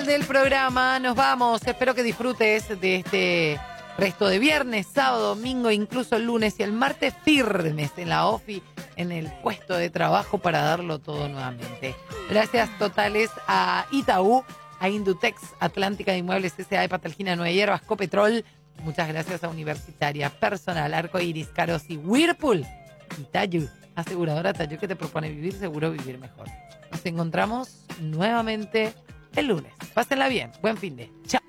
final del programa. Nos vamos. Espero que disfrutes de este resto de viernes, sábado, domingo, incluso el lunes y el martes firmes en la OFI, en el puesto de trabajo para darlo todo nuevamente. Gracias totales a Itaú, a Indutex, Atlántica de Inmuebles S.A. de Patalgina, Nueva Hierbas, Copetrol. Muchas gracias a Universitaria, Personal, Arcoiris, Caros y Whirlpool. Y Tayu, aseguradora Tayu, que te propone vivir seguro, vivir mejor. Nos encontramos nuevamente el lunes. Pásenla bien. Buen fin de. Chao.